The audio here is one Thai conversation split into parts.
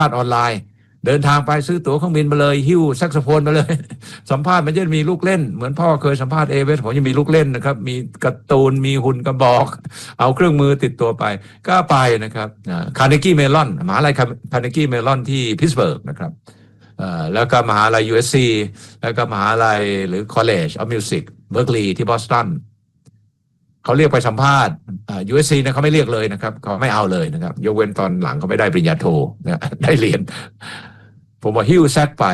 าษณ์ออนไลน์เดินทางไปซื้อตั๋วเครื่องบินมาเลยหิ้วแซกโซโฟนมาเลยสัมภาษณ์มันจะมีลูกเล่นเหมือนพ่อเคยสัมภาษณ์เอเวสผมยังมีลูกเล่นนะครับมีการ์ตูนมีหุ่นกระบอกเอาเครื่องมือติดตัวไปก็ไปนะครับคาร์เนกี้เมลอนมหาลัยคาร์เนกี้เมลอนที่พิตต์สเบิร์กนะครับแล้วก็มหาลัย USC แล้วก็มหาลัยหรือ College of Music เบิร์กลีย์ที่บอสตันเขาเรียกไปสัมภาษณ์USC นะเขาไม่เรียกเลยนะครับเขาไม่เอาเลยนะครับยกเว้นตอนหลังเขาไม่ได้ปริญญาโทนะได้เรียนผมว่าฮิวแซกไป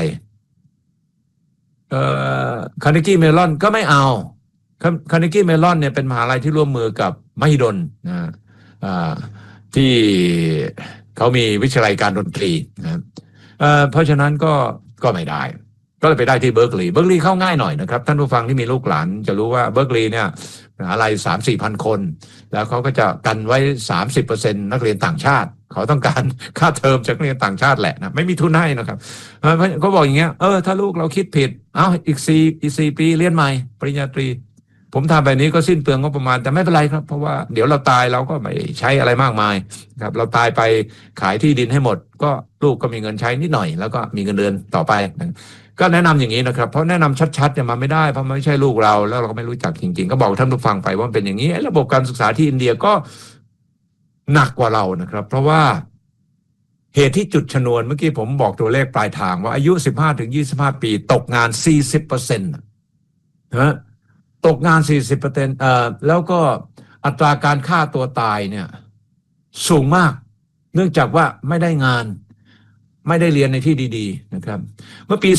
คาร์เนกี้เมลอนก็ไม่เอาคาร์เนกี้เมลอนเนี่ยเป็นมหาลัยที่ร่วมมือกับมหิดลนะที่เขามีวิทยาลัยการดนตรีนะเพราะฉะนั้นก็ไม่ได้ก็เลยไปได้ที่เบิร์กลีย์เข้าง่ายหน่อยนะครับท่านผู้ฟังที่มีลูกหลานจะรู้ว่าเบิร์กลีย์เนี่ยมหาลัย3-4 พันคนแล้วเขาก็จะกันไว้ 30% นักเรียนต่างชาติเขาต้องการค่าเทอมจากนักเรียนต่างชาติแหละนะไม่มีทุนให้นะครับเขาบอกอย่างเงี้ยถ้าลูกเราคิดผิดอีก4 ปีเรียนใหม่ปริญญาตรีผมทำแบบนี้ก็สิ้นเปลืองงบประมาณแต่ไม่เป็นไรครับเพราะว่าเดี๋ยวเราตายเราก็ไม่ใช้อะไรมากมายครับเราตายไปขายที่ดินให้หมดก็ลูกก็มีเงินใช้นิดหน่อยแล้วก็มีเงินเดือนต่อไปก็แนะนำอย่างนี้นะครับเพราะแนะนำชัดๆเนี่ยมันไม่ได้เพราะไม่ใช่ลูกเราแล้วเราก็ไม่รู้จักจริงๆก็บอกท่านผู้ฟังไปว่าเป็นอย่างนี้ระบบการศึกษาที่อินเดียก็หนักกว่าเรานะครับเพราะว่าเหตุที่จุดชนวนเมื่อกี้ผมบอกตัวเลขปลายทางว่าอายุ15-25 ปีตกงาน 40%นะตกงาน 40%แล้วก็อัตราการฆ่าตัวตายเนี่ยสูงมากเนื่องจากว่าไม่ได้งานไม่ได้เรียนในที่ดีๆนะครับเมื่อปี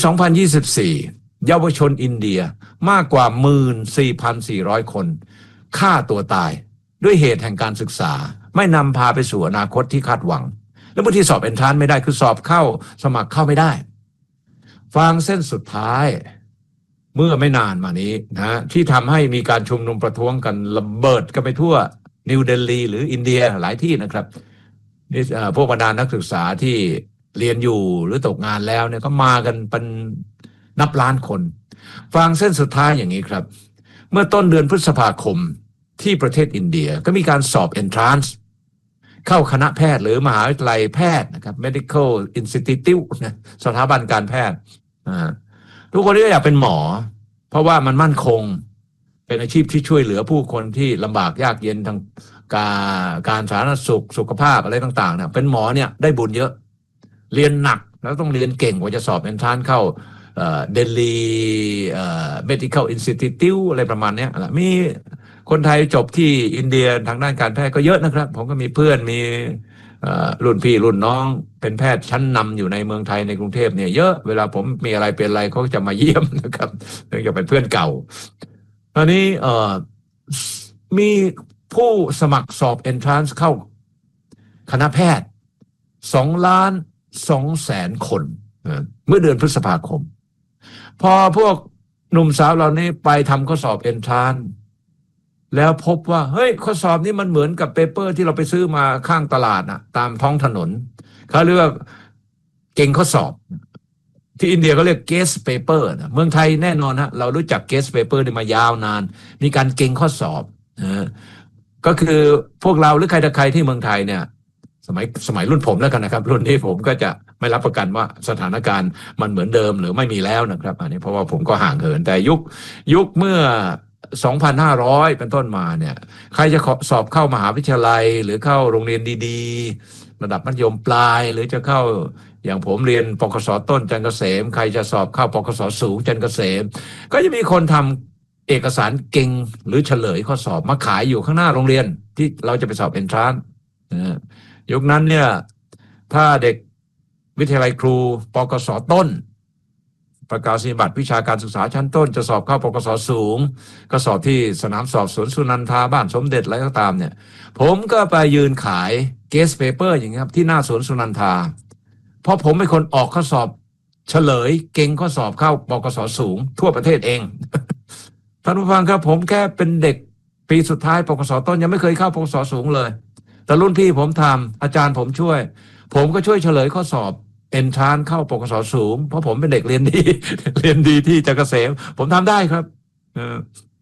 2024 เยาวชนอินเดียมากกว่า 14,400 คนฆ่าตัวตายด้วยเหตุแห่งการศึกษาไม่นำพาไปสู่อนาคตที่คาดหวังแล้วบางทีสอบเอนทรานซ์ไม่ได้คือสอบเข้าสมัครเข้าไม่ได้ฟังเส้นสุดท้ายเมื่อไม่นานมานี้นะที่ทำให้มีการชุมนุมประท้วงกันระเบิดกันไปทั่วนิวเดลีหรืออินเดียหลายที่นะครับนี่พวกบรรดานักศึกษาที่เรียนอยู่หรือตกงานแล้วเนี่ยก็มากันเป็นนับล้านคนฟังเส้นสุดท้ายอย่างนี้ครับเมื่อต้นเดือนพฤษภาคมที่ประเทศอินเดียก็มีการสอบ entrance เข้าคณะแพทย์หรือมหาวิทยาลัยแพทย์นะครับ medical institute นะสถาบันการแพทย์ทุกคนก็อยากเป็นหมอเพราะว่ามันมั่นคงเป็นอาชีพที่ช่วยเหลือผู้คนที่ลำบากยากเย็นทางการสาธารณสุขสุขภาพอะไรต่างๆเนี่ยเป็นหมอเนี่ยได้บุญเยอะเรียนหนักแล้วต้องเรียนเก่งกว่าจะสอบเอนทรานซ์เข้าเดลีmedical institute อะไรประมาณนี้มีคนไทยจบที่อินเดียทางด้านการแพทย์ก็เยอะนะครับผมก็มีเพื่อนมีรุ่นพี่รุ่นน้องเป็นแพทย์ชั้นนำอยู่ในเมืองไทยในกรุงเทพเนี่ยเยอะเวลาผมมีอะไรเป็นอะไรเขาจะมาเยี่ยมนะครับเนื่องจากเป็นเพื่อนเก่าตอนนี้มีผู้สมัครสอบ entrance เข้าคณะแพทย์2,200,000 คนเมื่อเดือนพฤษภาคมพอพวกหนุ่มสาวเหล่านี้ไปทำข้อสอบ entrance แล้วพบว่าเฮ้ยข้อสอบนี้มันเหมือนกับเปเปอร์ที่เราไปซื้อมาข้างตลาดนะตามท้องถนนเขาเรียกว่าเก่งข้อสอบที่อินเดียเขาเรียก guess paper นะเมืองไทยแน่นอนฮะเรารู้จัก guess paper ได้มายาวนานมีการเก่งข้อสอบก็คือพวกเราหรือใครแต่ใครที่เมืองไทยเนี่ยสมัยรุ่นผมแล้วกันนะครับรุ่นนี้ผมก็จะไม่รับประกันว่าสถานการณ์มันเหมือนเดิมหรือไม่มีแล้วนะครับอันนี้เพราะว่าผมก็ห่างเหินแต่ยุคเมื่อ 2,500 เป็นต้นมาเนี่ยใครจะสอบเข้ามหาวิทยาลัยหรือเข้าโรงเรียนดีๆระดับมัธยมปลายหรือจะเข้าอย่างผมเรียนปกส.ต้นจันทร์เกษมใครจะสอบเข้าปกส.สูงจันทร์เกษมก็จะมีคนทำเอกสารเก่งหรือเฉลยข้อสอบมาขายอยู่ข้างหน้าโรงเรียนที่เราจะไปสอบเอนทรานซ์ยุคนั้นเนี่ยถ้าเด็กวิทยาลัยครูปกส.ต้นประกาศนียบัตรวิชาการศึกษาชั้นต้นจะสอบเข้าปกส.สูงก็สอบที่สนามสอบสวนสุนันทาบ้านสมเด็จอะไรก็ตามเนี่ยผมก็ไปยืนขายเกสเพเปอร์อย่างนี้ครับที่หน้าสวนสุนันทาเพราะผมเป็นคนออกข้อสอบเฉลยเก่งข้อสอบเข้าปกส.สูงทั่วประเทศเองท่านผู้ฟังครับผมแค่เป็นเด็กปีสุดท้ายปกส.ต้นยังไม่เคยเข้าปกส.สูงเลยแต่รุ่นพี่ผมทำอาจารย์ผมช่วยผมก็ช่วยเฉลยข้อสอบเอนทรานซ์เข้าปกส.สูงเพราะผมเป็นเด็กเรียนดีที่จันทร์เกษมผมทำได้ครับ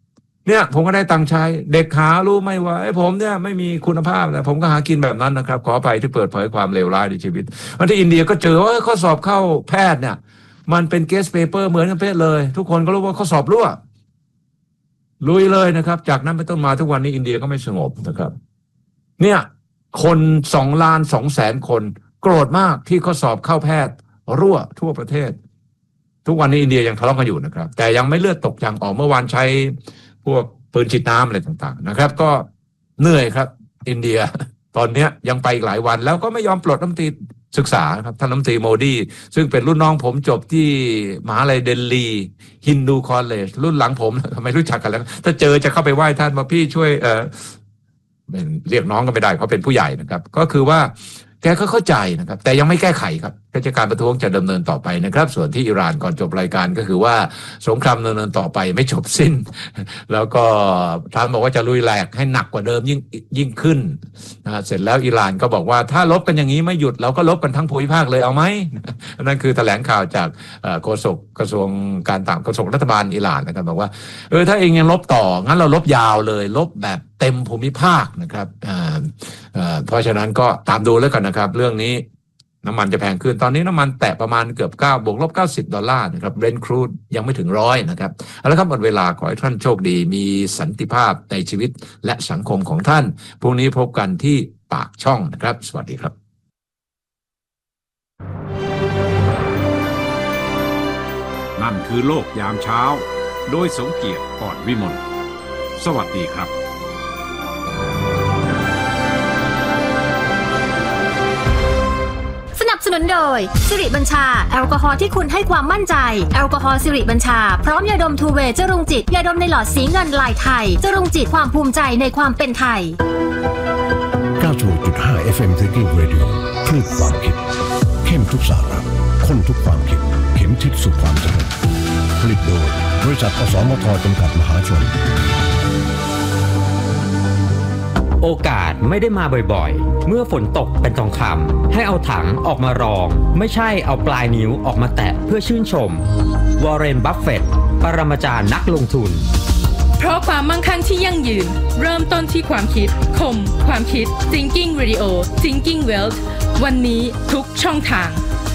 เนี่ยผมก็ได้ตังค์ใช้เด็กหารู้ไหมว่าผมเนี่ยไม่มีคุณภาพนะผมก็หากินแบบนั้นนะครับขออภัยที่เปิดเผยความเลวร้ายในชีวิตวันที่อินเดียก็เจอว่าข้อสอบเข้าแพทย์เนี่ยมันเป็นเกสเปเปอร์เหมือนกันเป๊ะเลยทุกคนก็รู้ว่าข้อสอบรั่วลุยเลยนะครับจากนั้นเป็นต้นมาทุกวันนี้อินเดียก็ไม่สงบนะครับเนี่ยคน2,200,000 คนโกรธมากที่ข้อสอบเข้าแพทย์รั่วทั่วประเทศทุกวันนี้อินเดียยังทะเลาะกันอยู่นะครับแต่ยังไม่เลือดตกยางออกเมื่อวานใช้พวกปืนฉีดน้ำอะไรต่างๆนะครับก็เหนื่อยครับอินเดียตอนนี้ยังไปอีกหลายวันแล้วก็ไม่ยอมปลดรัฐมนตรีศึกษาครับท่านรัฐมนตรีโมดีซึ่งเป็นรุ่นน้องผมจบที่มหาลัยเดลีฮินดูคอลเลจรุ่นหลังผมทำไมรู้จักกันแล้วถ้าเจอจะเข้าไปไหว้ท่านว่าพี่ช่วยเรียกน้องก็ไม่ได้เขาเป็นผู้ใหญ่นะครับก็คือว่าแกก็เข้าใจนะครับแต่ยังไม่แก้ไขครับกิจการประท้วงจะดำเนินต่อไปนะครับส่วนที่อิหร่านก่อนจบรายการก็คือว่าสงครามดำเนินต่อไปไม่จบสิ้นแล้วก็ทรัมป์บอกว่าจะลุยแหลกให้หนักกว่าเดิมยิ่งขึ้นนะเสร็จแล้วอิหร่านก็บอกว่าถ้าลบกันอย่างนี้ไม่หยุดเราก็ลบกันทั้งภูมิภาคเลยเอาไหมนั่นคือแถลงข่าวจากโฆษกกระทรวงการต่างกระทรวงรัฐบาลอิหร่านนะครับบอกว่าถ้าเองยังลบต่องั้นเราลบยาวเลยลบแบบเต็มภูมิภาคนะครับเพราะฉะนั้นก็ตามดูแล้วกันนะครับเรื่องนี้น้ำมันจะแพงขึ้นตอนนี้น้ำมันแตะประมาณเกือบ$90นะครับเบรนท์ครูดยังไม่ถึง100นะครับเอาละครับหมดเวลาขอให้ท่านโชคดีมีสันติภาพในชีวิตและสังคมของท่านพรุ่งนี้พบกันที่ปากช่องนะครับสวัสดีครับนั่นคือโลกยามเช้าโดยสมเกียรติ อ่อนวิมลสวัสดีครับสนับสนุนโดยสิริบัญชาแอลกอฮอล์ที่คุณให้ความมั่นใจแอลกอฮอล์สิริบัญชาพร้อมยาดมทูเวย์จรุงจิตยาดมในหลอดสีเงินลายไทยจรุงจิตความภูมิใจในความเป็นไทย 96.5 FM Thinking Radio คลื่นความคิดเข้มทุกสาระข้นทุกความคิดเข็มทิศสู่ความสำเร็จผลิตโดยบริษัทอสมทจำกัดมหาชนโอกาสไม่ได้มาบ่อยๆเมื่อฝนตกเป็นทองคำให้เอาถังออกมารองไม่ใช่เอาปลายนิ้วออกมาแตะเพื่อชื่นชมวอร์เรน บัฟเฟตต์ปรมาจารย์นักลงทุนเพราะความมั่งคั่งที่ยั่งยืนเริ่มต้นที่ความคิดคมความคิด Thinking Radio Thinking Wealth วันนี้ทุกช่องทาง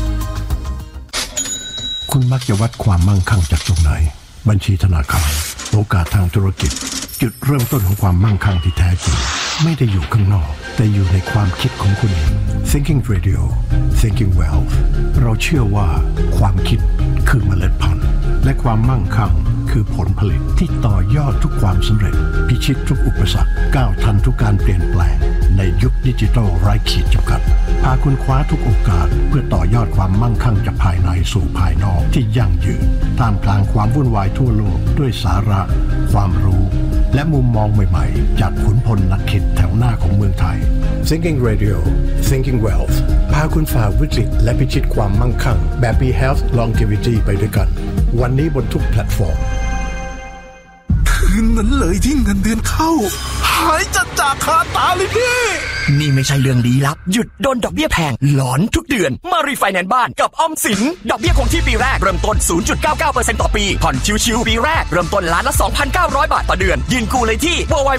คุณมักจะวัดความมั่งคั่งจากตรงไหนบัญชีธนาคารโอกาสทางธุรกิจจุดเริ่มต้นของความมั่งคั่งที่แท้จริงไม่ได้อยู่ข้างนอกแต่อยู่ในความคิดของคุณเอง Thinking Radio Thinking Wealth เราเชื่อว่าความคิดคือเมล็ดพันธุ์และความมั่งคั่งคือผลผลิตที่ต่อยอดทุกความสำเร็จพิชิตทุกอุปสรรคก้าวทันทุกการเปลี่ยนแปลงในยุคดิจิทัลไร้ขีดจำกัดพาคุณคว้าทุกโอกาสเพื่อต่อยอดความมั่งคั่งจากภายในสู่ภายนอกที่ยั่งยืนท่ามกลางความวุ่นวายทั่วโลกด้วยสาระความรู้และมุมมองใหม่ๆจากขุนพลนักคิดแถวหน้าของเมืองไทย Thinking Radio Thinking Wealth พาคุณฝ่าวิกฤตและพิชิตความมั่งคั่งแบบมี Health Longevity ไปด้วยกันวันนี้บนทุกแพลตฟอร์มคืนนั้นเลยที่เงินเดือนเข้าหายจากคาตาเลยพี่นี่ไม่ใช่เรื่องลี้ลับหยุดโดนดอกเบี้ยแพงหลอนทุกเดือนมารีไฟแนนซ์บ้านกับออมสินดอกเบี้ยคงที่ปีแรกเริ่มต้น 0.99% ต่อปีผ่อนชิวๆปีแรกเริ่มต้นล้านละ 2,900 บาทต่อเดือนยืนกู้เลยที่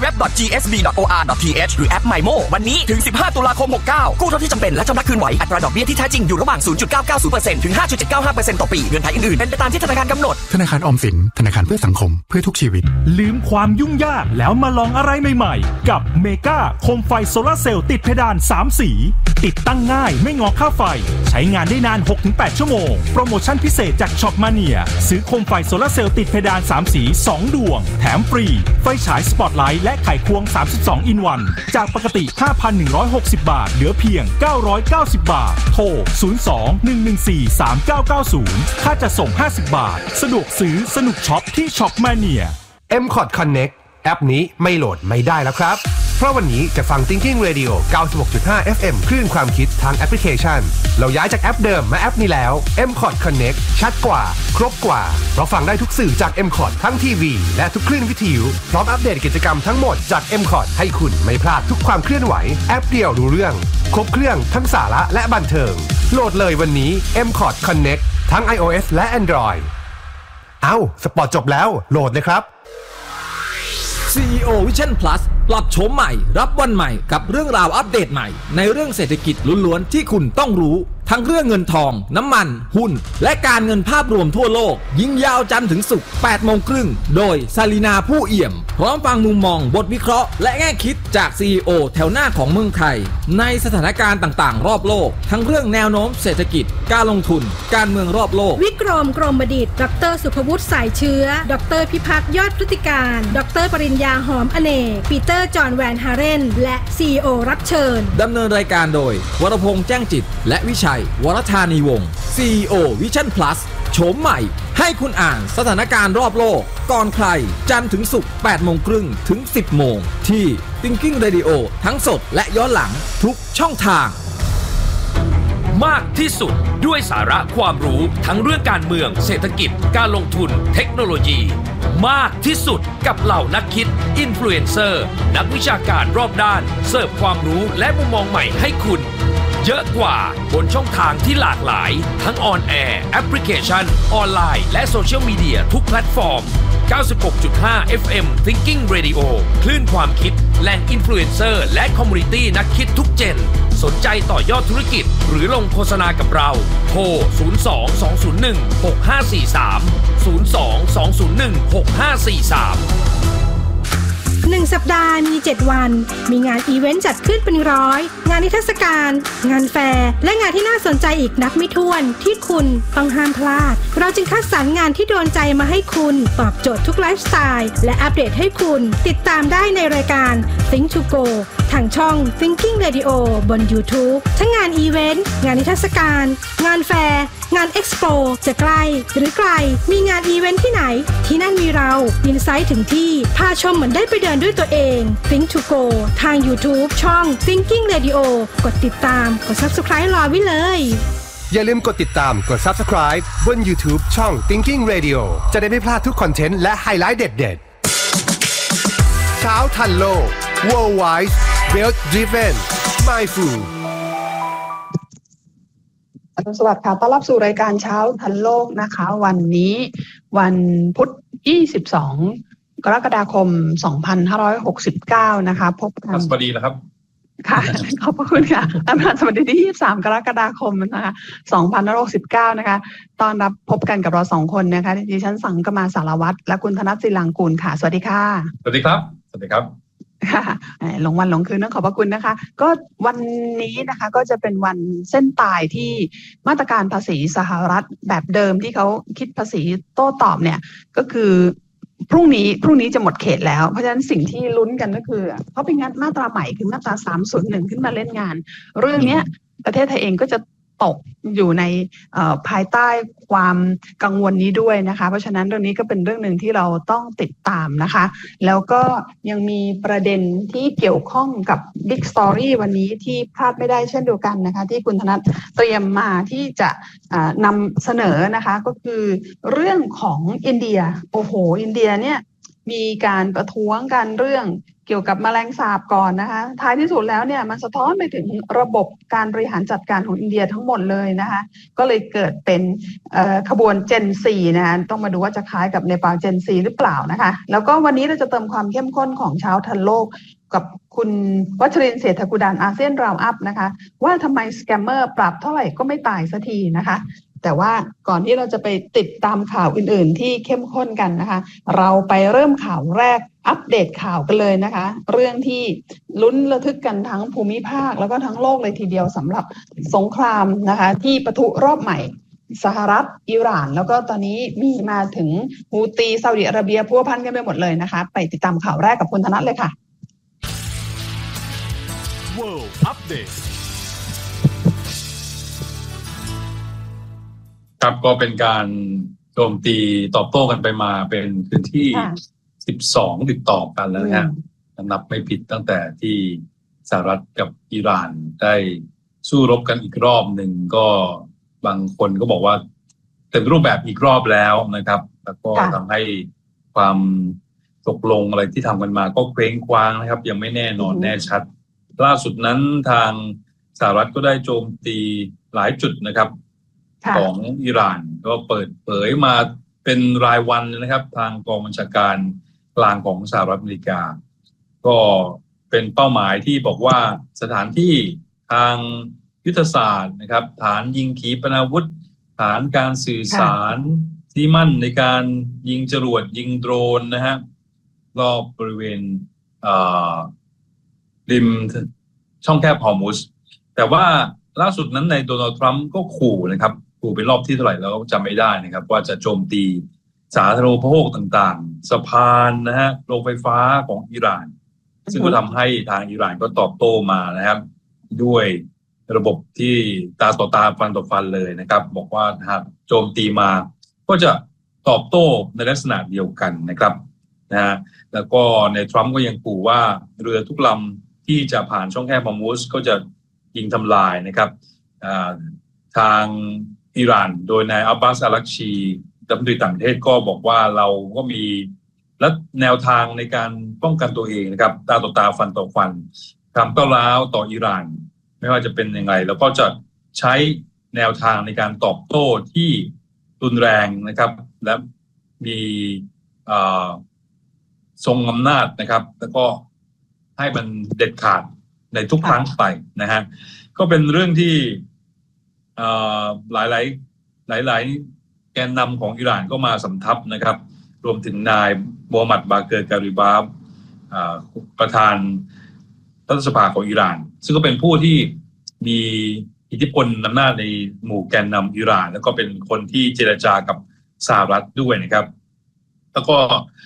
www.gsb.or.th หรือแอป MyMo วันนี้ถึง15ตุลาคม69กู้เท่าที่จำเป็นและชำระคืนไหวอัตราดอกเบี้ยที่แท้จริงอยู่ระหว่าง 0.990% ถึง 5.795% ต่อปีเงื่อนไขอื่นๆเป็นไปตามที่ธนาคารกำหนดธนาคารออมสินธนาคารเพื่อสังคมเพื่อทุกชีวิตลืมความยุ่งยากแล้วมาลองอะไรใหม่ๆกับเมกาโคมไฟโซลาร์เซลล์ติดเพดาน3 สีติดตั้งง่ายไม่งอค่าไฟใช้งานได้นาน 6-8 ชั่วโมงโปรโมชั่นพิเศษจากช็อปมาเนียซื้อโคมไฟโซลาร์เซลล์ติดเพดาน3 สี2 ดวงแถมฟรีไฟฉายสปอตไลท์และไขควง32 in 1จากปกติ 5,160 บาทเหลือเพียง990 บาทโทร 02-114-3990 ค่าจัดส่ง50 บาทสะดวกซื้อสนุกช็อปที่ช็อปมาเนีย MCOT Connect แอปนี้ไม่โหลดไม่ได้แล้วครับเพราะวันนี้จะฟัง Thinking Radio 96.5 FM คลื่นความคิดทางแอปพลิเคชันเราย้ายจากแอปเดิมมาแอปนี้แล้ว MCOT Connect ชัดกว่าครบกว่าเพราะฟังได้ทุกสื่อจาก MCOT ทั้งทีวีและทุกคลื่นวิทยุพร้อมอัปเดตกิจกรรมทั้งหมดจาก MCOT ให้คุณไม่พลาดทุกความเคลื่อนไหวแอปเดียวรู้เรื่องครบเครื่องทั้งสาระและบันเทิงโหลดเลยวันนี้ MCOT Connect ทั้ง iOS และ Android สปอร์ตจบแล้วโหลดเลยครับ CEO Vision Plus ปรับโฉมใหม่รับวันใหม่กับเรื่องราวอัปเดตใหม่ในเรื่องเศรษฐกิจล้วนๆที่คุณต้องรู้ทั้งเรื่องเงินทองน้ำมันหุ้นและการเงินภาพรวมทั่วโลกยิงยาวจันทร์ถึงศุกร์ 8:30 โดยซาลีนาผู้เอี่ยมพร้อมฟังมุมมองบทวิเคราะห์และแง่คิดจาก CEO แถวหน้าของเมืองไทยในสถานการณ์ต่างๆรอบโลกทั้งเรื่องแนวโน้มเศรษฐกิจการลงทุนการเมืองรอบโลกวิกรมกรมดิษฐ์ดรสุภวุฒิสายเชื้อดรพิพัฒน์ยอดพฤติการดรปริญญาหอมอเนกปีเตอร์จอห์นแวนฮาเรนและ CEO รับเชิญดำเนินรายการโดยวรพงษ์แจ้งจิตและวิชัยวรธานีวงศ์ CEO Vision Plus โฉมใหม่ให้คุณอ่านสถานการณ์รอบโลกก่อนใครจันทร์ถึงศุกร์ 8:30 ถึง 10 โมงที่ Thinking Radio ทั้งสดและย้อนหลังทุกช่องทางมากที่สุดด้วยสาระความรู้ทั้งเรื่องการเมืองเศรษฐกิจการลงทุนเทคโนโลยีมากที่สุดกับเหล่านักคิดอินฟลูเอนเซอร์นักวิชาการรอบด้านเสิร์ฟความรู้และมุมมองใหม่ให้คุณเยอะกว่าบนช่องทางที่หลากหลายทั้งออนแอร์แอปพลิเคชันออนไลน์และโซเชียลมีเดียทุกแพลตฟอร์ม 96.5 FM Thinking Radio คลื่นความคิดแหล่งอินฟลูเอนเซอร์และคอมมูนิตี้นักคิดทุกเจนสนใจต่อยอดธุรกิจหรือลงโฆษณากับเราโทร 02-201-6543 02-201-6543 1 สัปดาห์มี 7 วันมีงานอีเวนต์จัดขึ้นเป็นร้อยงานนิทรรศการงานแฟร์และงานที่น่าสนใจอีกนับไม่ถ้วนที่คุณต้องห้ามพลาดเราจึงคัดสรรงานที่โดนใจมาให้คุณตอบโจทย์ทุกไลฟ์สไตล์และอัปเดตให้คุณติดตามได้ในรายการ Think to Go ทางช่อง Thinking Radio บน YouTube ทั้งงานอีเวนต์งานนิทรรศการงานแฟร์งานเอ็กซ์โปจะใกล้หรือไกลมีงานอีเวนต์ที่ไหนที่นั่นมีเราอินไซต์ถึงที่พาชมเหมือนได้ไปเดินด้วยตัวเอง Think to Go ทาง YouTube ช่อง Thinking Radio กดติดตามกด Subscribe รอไว้เลยอย่าลืมกดติดตามกด Subscribe บน YouTube ช่อง Thinking Radio จะได้ไม่พลาดทุกคอนเทนต์และไฮไลท์เด็ดๆเช้าทันโลก Worldwide Wealth Driven Mindful สวัสดีค่ะต้อนรับสู่รายการเช้าทันโลกนะคะวันนี้วันพุธ22กรกฎาคม2569นะคะพบกันสวัสดีนะครับค่ะขอบคุณค่ะวันพฤหัสบดีที่23กรกฎาคมนะคะ2569นะคะต้อนรับพบกันกับเรา2คนนะคะดิฉันสังกมาสารวัตรและคุณธนศิลังกูลค่ะสวัสดีค่ะสวัสดีครับสวัสดีครับค่ะหลงวันหลงคืนต้องขอบพระคุณนะคะก็วันนี้นะคะก็จะเป็นวันเส้นตายที่มาตรการภาษีสหรัฐแบบเดิมที่เขาคิดภาษีโต้ตอบเนี่ยก็คือพรุ่งนี้จะหมดเขตแล้วเพราะฉะนั้นสิ่งที่ลุ้นกันก็คือเขาเป็นงานมาตราใหม่คือมาตรา301ขึ้นมาเล่นงานเรื่องนี้ประเทศไทยเองก็จะตกอยู่ในภายใต้ความกังวลนี้ด้วยนะคะเพราะฉะนั้นเรื่องนี้ก็เป็นเรื่องหนึ่งที่เราต้องติดตามนะคะแล้วก็ยังมีประเด็นที่เกี่ยวข้องกับ Big Story วันนี้ที่พลาดไม่ได้เช่นเดียวกันนะคะที่คุณธนัทเตรียมมาที่จะนำเสนอนะคะก็คือเรื่องของอินเดียโอ้โหอินเดียเนี่ยมีการประท้วงกันเรื่องเกี่ยวกับแมลงสาบก่อนนะคะท้ายที่สุดแล้วเนี่ยมันสะท้อนไปถึงระบบการบริหารจัดการของอินเดียทั้งหมดเลยนะคะก็เลยเกิดเป็นขบวน Gen 4นะคะต้องมาดูว่าจะคล้ายกับเนปาล Gen 4หรือเปล่านะคะแล้วก็วันนี้เราจะเติมความเข้มข้นของเช้าทันโลกกับคุณวัชรินทร์เศรษฐกุดาลอาเซียนราวอัพนะคะว่าทำไมสแกมเมอร์ปรับเท่าไหร่ก็ไม่ตายสักทีนะคะแต่ว่าก่อนที่เราจะไปติดตามข่าวอื่นๆที่เข้มข้นกันนะคะเราไปเริ่มข่าวแรกอัปเดตข่าวกันเลยนะคะเรื่องที่ลุ้นระทึกกันทั้งภูมิภาคแล้วก็ทั้งโลกเลยทีเดียวสำหรับสงครามนะคะที่ปะทุรอบใหม่สหรัฐอิหร่านแล้วก็ตอนนี้มีมาถึงฮูตีซาอุดิอาระเบียพัวพันกันไปหมดเลยนะคะไปติดตามข่าวแรกกับคุณธนัทเลยค่ะ World Update ครับก็เป็นการโจมตีตอบโต้กันไปมาเป็นพื้นที่12ติดต่อกันแล้วนะนับไม่ผิดตั้งแต่ที่สหรัฐกับอิหร่านได้สู้รบกันอีกรอบหนึ่งก็บางคนก็บอกว่าเต็มรูปแบบอีกรอบแล้วนะครับแล้วก็ทำให้ความตกลงอะไรที่ทำกันมาก็เคว้งคว้างนะครับยังไม่แน่นอนแน่ชัดล่าสุดนั้นทางสหรัฐก็ได้โจมตีหลายจุดนะครับของอิหร่านก็เปิดเผยมาเป็นรายวันนะครับทางกองบัญชาการกลางของสหรัฐอเมริกาก็เป็นเป้าหมายที่บอกว่าสถานที่ทางยุทธศาสตร์นะครับฐานยิงขีปนาวุธฐานการสื่อสารที่มั่นในการยิงจรวดยิงโดรนนะฮะรอบบริเวณริมช่องแคบฮอร์มุซแต่ว่าล่าสุดนั้นในโดนัลด์ทรัมป์ก็ขู่นะครับขู่เป็นรอบที่เท่าไหร่แล้วจำไม่ได้นะครับว่าจะโจมตีสาธารณูปโภคต่างๆสะพานนะฮะโรงไฟฟ้าของอิหร่านซึ่งก็ทำให้ทางอิหร่านก็ตอบโต้มานะครับด้วยระบบที่ตาต่อตาฟันต่อฟันเลยนะครับบอกว่าหากโจมตีมาก็จะตอบโต้ในลักษณะเดียวกันนะครับนะฮะแล้วก็ในทรัมป์ก็ยังขู่ว่าเรือทุกลำที่จะผ่านช่องแคบฮอร์มุซก็จะยิงทำลายนะครับทางอิหร่านโดยนายอับบาส อาลักชีรัฐมนตรีต่างประเทศก็บอกว่าเราก็มีและแนวทางในการป้องกันตัวเองนะครับตาต่อตาฟันต่อฟันทำก้าวร้าวต่ออิหร่านไม่ว่าจะเป็นยังไงแล้วก็จะใช้แนวทางในการตอบโต้ที่รุนแรงนะครับและมีทรงอำนาจนะครับแล้วก็ให้มันเด็ดขาดในทุกครั้งไปนะฮะก็เป็นเรื่องที่หลายแกนนำของอิหร่านก็มาสำทับนะครับรวมถึงนายมูฮัมหมัด บาเกอร์ การิบาฟประธานรัฐสภาของอิหร่านซึ่งก็เป็นผู้ที่มีอิทธิพลอำนาจในหมู่แกนนำอิหร่านแล้วก็เป็นคนที่เจรจากับสหรัฐด้วยนะครับแล้วก็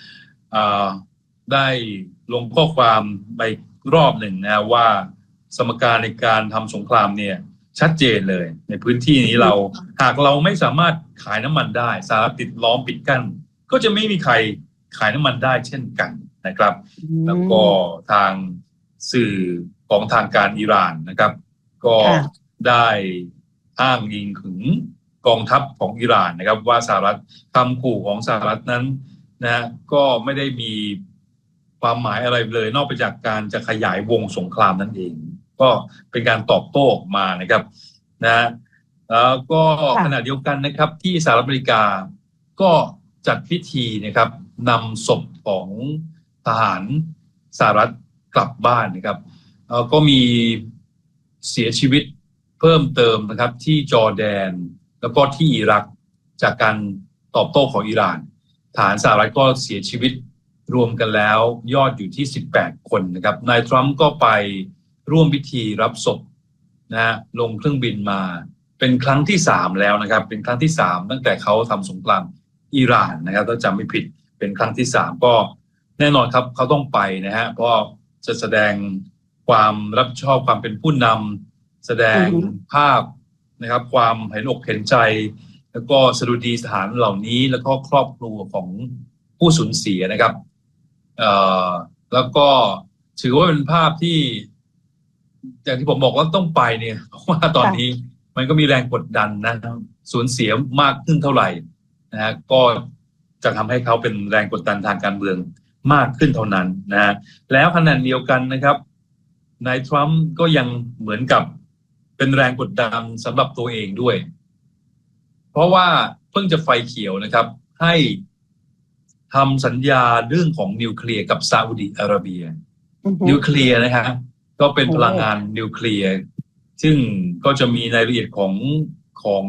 ได้ลงข้อความไปรอบหนึ่งนะว่าสมการในการทำสงครามเนี่ยชัดเจนเลยในพื้นที่นี้หากเราไม่สามารถขายน้ำมันได้สหรัฐติดล้อมปิดกั้นก็จะไม่มีใครขายน้ำมันได้เช่นกันนะครับแล้วก็ทางสื่อของทางการอิหร่านนะครับก็ได้อ้างอิงถึงกองทัพของอิหร่านนะครับว่าสหรัฐคำขู่ของสหรัฐนั้นนะก็ไม่ได้มีความหมายอะไรเลยนอกไปจากการจะขยายวงสงครามนั่นเองก็เป็นการตอบโต้ออกมานะครับนะแล้วก็ขณะเดียวกันนะครับที่สหรัฐอเมริกาก็จัดพิธีนะครับนำศพของทหารสหรัฐกลับบ้านนะครับก็มีเสียชีวิตเพิ่มเติมนะครับที่จอร์แดนแล้วก็ที่อิรักจากการตอบโต้ของอิหร่านทหารสหรัฐก็เสียชีวิตรวมกันแล้วยอดอยู่ที่18คนนะครับนายทรัมป์ก็ไปร่วมพิธีรับศพนะฮะลงเครื่องบินมาเป็นครั้งที่3แล้วนะครับเป็นครั้งที่3ตั้งแต่เขาทำสงครามอิหร่านนะครับถ้าจำไม่ผิดเป็นครั้งที่3ก็แน่นอนครับเขาต้องไปนะฮะเพราะจะแสดงความรับผิดชอบความเป็นผู้นำแสดงภาพนะครับความเห็นอกเห็นใจแล้วก็สดุดีสถานเหล่านี้แล้วก็ครอบครัวของผู้สูญเสียนะครับแล้วก็ถือว่าเป็นภาพที่อย่างที่ผมบอกว่าต้องไปเนี่ยเพราะว่าตอนนี้มันก็มีแรงกดดันนะสูญเสียมากขึ้นเท่าไหร่นะฮะก็จะทำให้เขาเป็นแรงกดดันทางการเมืองมากขึ้นเท่านั้นนะฮะแล้วขณะเดียวกันนะครับนายทรัมป์ก็ยังเหมือนกับเป็นแรงกดดันสำหรับตัวเองด้วยเพราะว่าเพิ่งจะไฟเขียวนะครับให้ทำสัญญาเรื่องของนิวเคลียร์กับซาอุดิอาระเบียนิวเคลียร์นะฮะก็เป็นพลังงานนิวเคลียร์ซึ่งก็จะมีรายละเอียดของ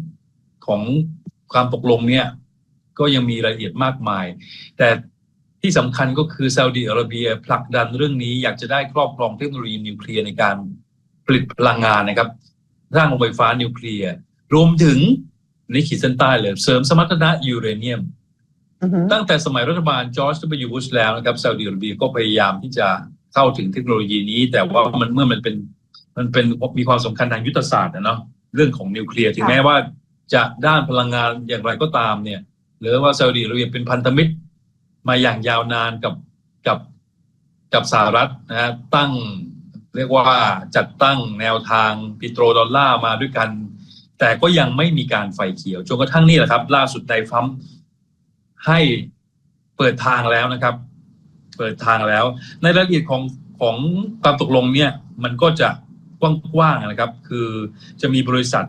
ความตกลงเนี่ยก็ยังมีรายละเอียดมากมายแต่ที่สำคัญก็คือซาอุดิอาระเบียผลักดันเรื่องนี้อยากจะได้ครอบครองเทคโนโลยีนิวเคลียร์ในการผลิตพลังงานนะครับสร้างโรงไฟฟ้านิวเคลียร์รวมถึงนี่ขีดเส้นใต้เลยเสริมสมรรถนะยูเรเนียมตั้งแต่สมัยรัฐบาลจอร์จ W. บุชแล้วนะครับซาอุดิอาระเบียก็พยายามที่จะเข้าถึงเทคโนโลยีนี้แต่ว่าเมื่อมันเป็นมีความสำคัญทางยุทธศาสตร์นะเนาะเรื่องของนิวเคลียร์ถึงแม้ว่าจะด้านพลังงานอย่างไรก็ตามเนี่ยหรือว่าซาอุดิอาระเบียเป็นพันธมิตรมาอย่างยาวนานกับสหรัฐนะฮะตั้งเรียกว่าจัดตั้งแนวทางปิโตรดอลลาร์มาด้วยกันแต่ก็ยังไม่มีการไฟเขียวจนกระทั่งนี่แหละครับล่าสุดนายทรัมป์ให้เปิดทางแล้วนะครับเปิดทางแล้วในรายละเอียดของความตกลงเนี่ยมันก็จะกว้างๆนะครับคือจะมีบริษัท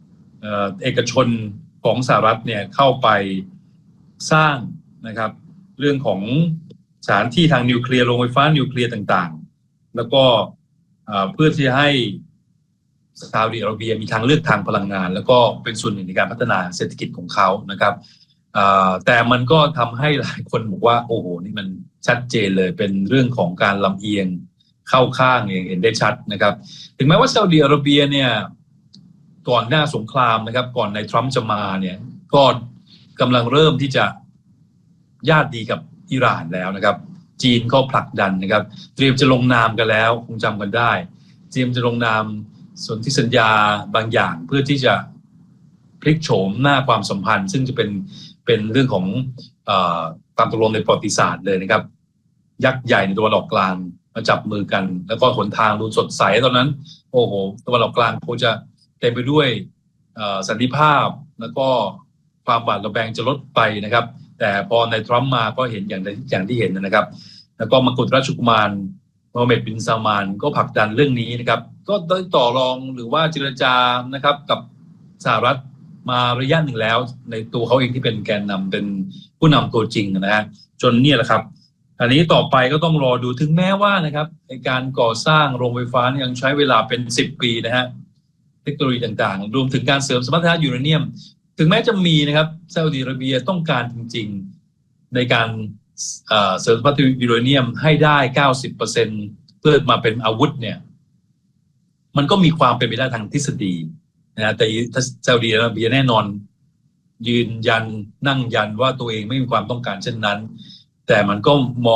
เอกชนของสหรัฐเนี่ยเข้าไปสร้างนะครับเรื่องของสถานที่ทางนิวเคลียร์โรงไฟฟ้านิวเคลียร์ต่างๆแล้วก็เพื่อที่ให้ซาอุดิอาระเบียมีทางเลือกทางพลังงานแล้วก็เป็นส่วนหนึ่งในการพัฒนาเศรษฐกิจของเขานะครับแต่มันก็ทำให้หลายคนบอกว่าโอ้โหนี่มันชัดเจนเลยเป็นเรื่องของการลำเอียงเข้าข้างอย่างเห็นได้ชัดนะครับถึงแม้ว่าซาอุดิอาระเบียเนี่ยก่อนหน้าสงครามนะครับก่อนนายทรัมป์จะมาเนี่ยก็กำลังเริ่มที่จะญาติดีกับอิหร่านแล้วนะครับจีนก็ผลักดันนะครับเตรียมจะลงนามกันแล้วคงจำกันได้เตรียมจะลงนามสนธิสัญญาบางอย่างเพื่อที่จะพลิกโฉมหน้าความสัมพันธ์ซึ่งจะเป็นเรื่องของตามตกลงในประวัติศาสตร์เลยนะครับยักษ์ใหญ่ในตะวันออกกลางมาจับมือกันแล้วก็หนทางดูสดใสตอนนั้นโอ้โหตะวันออกกลางคงจะเต็มไปด้วยสันติภาพแล้วก็ความหวาดระแวงจะลดไปนะครับแต่พอในทรัมป์มาก็เห็นอย่างที่เห็นนะครับแล้วก็มกุฎราชกุมารโมฮัมเหม็ดบินซาลมานก็ผลักดันเรื่องนี้นะครับก็ได้ต่อรองหรือว่าเจรจานะครับกับสหรัฐมาระยะหนึ่งแล้วในตัวเขาเองที่เป็นแกนนำเป็นผู้นำตัวจริงนะฮะจนเนี่ยแหละครับอันนี้ต่อไปก็ต้องรอดูถึงแม้ว่านะครับในการก่อสร้างโรงไฟฟ้ายังใช้เวลาเป็น10 ปีนะฮะเทคโนโลยีต่างๆรวมถึงการเสริมสมรรถนะยูเรเนียมถึงแม้จะมีนะครับซาอุดิอาระเบียต้องการจริงๆในการเสริมสมรรถนะยูเรเนียมให้ได้ 90% เพื่อมาเป็นอาวุธเนี่ยมันก็มีความเป็นไปได้ทางทฤษฎีนะแต่ซาอุดิอาระเบียแน่นอนยืนยันนั่งยันว่าตัวเองไม่มีความต้องการเช่นนั้นแต่มันก็ม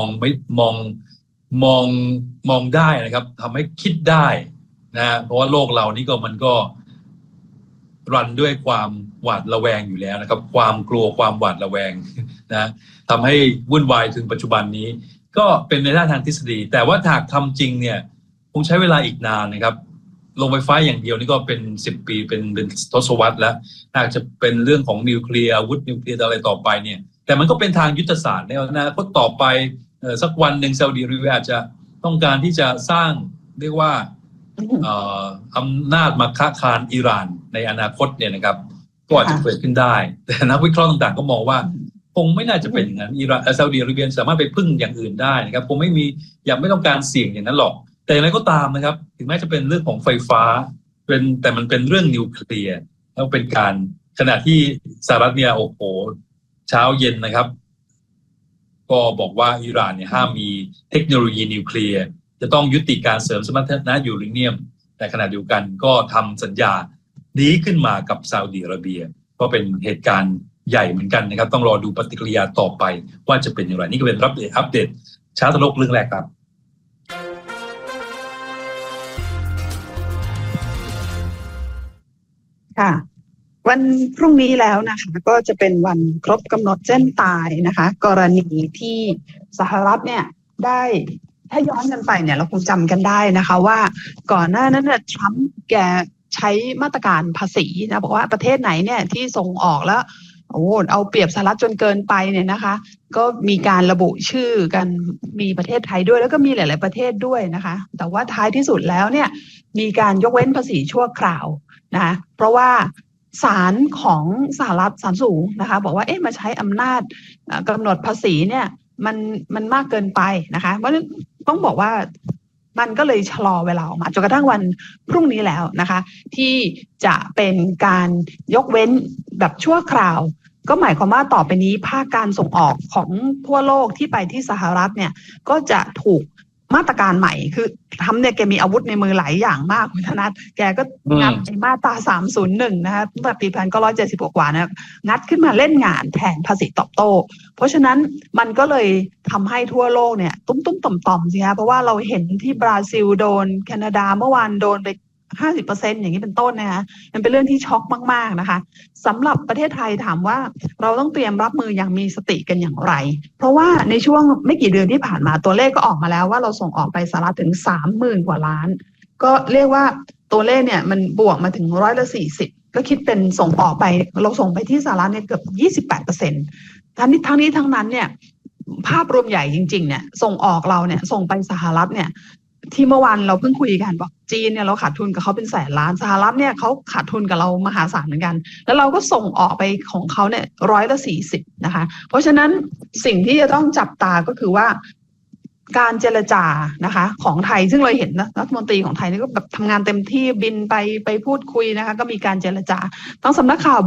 องได้นะครับทำให้คิดได้นะเพราะว่าโลกเรานี่ก็มันก็รันด้วยความหวาดระแวงอยู่แล้วนะครับความกลัวความหวาดระแวงนะทำให้วุ่นวายถึงปัจจุบันนี้ก็เป็นในด้านทางทฤษฎีแต่ว่าหากทำจริงเนี่ยคงใช้เวลาอีกนานนะครับโรงไฟฟ้าอย่างเดียวนี่ก็เป็น10 ปีเป็นทศวรรษแล้วอาจจะเป็นเรื่องของนิวเคลียร์อาวุธนิวเคลียร์อะไรต่อไปเนี่ยแต่มันก็เป็นทางยุทธศาสตร์ในอนาคตต่อไปสักวันหนึ่งซาอุดิอาระเบียอาจจะต้องการที่จะสร้างเรียกว่าอำนาจมาค้าคานอิหร่านในอนาคตเนี่ยนะครับก็อาจจะเกิดขึ้นได้แต่นักวิเคราะห์ต่างๆก็มองว่าคงไม่น่าจะเป็นอย่างนั้นอิหร่านซาอุดิอาระเบียสามารถไปพึ่งอย่างอื่นได้นะครับคงไม่มีไม่ต้องการเสี่ยงอย่างนั้นหรอกแต่อย่างไรก็ตามนะครับถึงแม้จะเป็นเรื่องของไฟฟ้าแต่มันเป็นเรื่องนิวเคลียร์แล้วเป็นการขณะที่สหรัฐเนี่ยโอ้โหเช้าเย็นนะครับก็บอกว่าอิหร่านเนี่ยห้ามมีเทคโนโลยีนิวเคลียร์จะต้องยุติการเสริมสมรรถนะยูเรเนียมแต่ขณะเดียวกันก็ทำสัญญานี้ขึ้นมากับซาอุดิอาระเบียก็เป็นเหตุการณ์ใหญ่เหมือนกันนะครับต้องรอดูปฏิกิริยาต่อไปว่าจะเป็นอย่างไรนี่ก็เป็นอัปเดตเช้าตะโลกเรื่องแรกครับค่ะวันพรุ่งนี้แล้วนะคะก็จะเป็นวันครบกำหนดเส้นตายนะคะกรณีที่สหรัฐเนี่ยได้ถ้าย้อนกันไปเนี่ยเราคงจำกันได้นะคะว่าก่อนหน้านั้นเนี่ยทรัมป์แกใช้มาตรการภาษีนะบอกว่าประเทศไหนเนี่ยที่ส่งออกแล้วเอาเปรียบสหรัฐจนเกินไปเนี่ยนะคะก็มีการระบุชื่อกันมีประเทศไทยด้วยแล้วก็มีหลายๆประเทศด้วยนะคะแต่ว่าท้ายที่สุดแล้วเนี่ยมีการยกเว้นภาษีชั่วคราวนะเพราะว่าศาลของสหรัฐศาลสูงนะคะบอกว่ามาใช้อำนาจกำหนดภาษีเนี่ยมันมากเกินไปนะคะเพราะต้องบอกว่ามันก็เลยชะลอเวลาออกมาจนกระทั่งวันพรุ่งนี้แล้วนะคะที่จะเป็นการยกเว้นแบบชั่วคราวก็หมายความว่าต่อไปนี้ภาคการส่งออกของทั่วโลกที่ไปที่สหรัฐเนี่ยก็จะถูกมาตรการใหม่คือทำเนี่ยแกมีอาวุธในมือหลายอย่างมากคุณธนัทแกก็งัดไอ้มาตรา301นะคะตั้งแต่ปี1970กว่านะงัดขึ้นมาเล่นงานแทนภาษีตอบโต้เพราะฉะนั้นมันก็เลยทำให้ทั่วโลกเนี่ยตุ้มต่อมสิคะเพราะว่าเราเห็นที่บราซิลโดนแคนาดาเมื่อวานโดนไป 50% อย่างนี้เป็นต้นนะคะมันเป็นเรื่องที่ช็อกมากๆนะคะสำหรับประเทศไทยถามว่าเราต้องเตรียมรับมืออย่างมีสติกันอย่างไรเพราะว่าในช่วงไม่กี่เดือนที่ผ่านมาตัวเลขก็ออกมาแล้วว่าเราส่งออกไปสหรัฐถึง 30,000 กว่าล้านก็เรียกว่าตัวเลขเนี่ยมันบวกมาถึง140ก็คิดเป็นส่งออกไปเราส่งไปที่สหรัฐเนี่ยเกือบ 28% ทั้งนี้ทั้งนั้นเนี่ยภาพรวมใหญ่จริงๆเนี่ยส่งออกเราเนี่ยส่งไปสหรัฐเนี่ยที่เมื่อวานเราเพิ่งคุยกันบอกจีนเนี่ยเราขาดทุนกับเขาเป็นแสนล้านสหรัฐเนี่ยเขาขาดทุนกับเรามหาศาลเหมือนกันแล้วเราก็ส่งออกไปของเขาเนี่ย140นะคะเพราะฉะนั้นสิ่งที่จะต้องจับตาก็คือว่าการเจรจานะคะของไทยซึ่งเราเห็นนะรัฐมนตรีของไทยนี่ก็แบบทำงานเต็มที่บินไปพูดคุยนะคะก็มีการเจรจาทั้งสำนักข่าว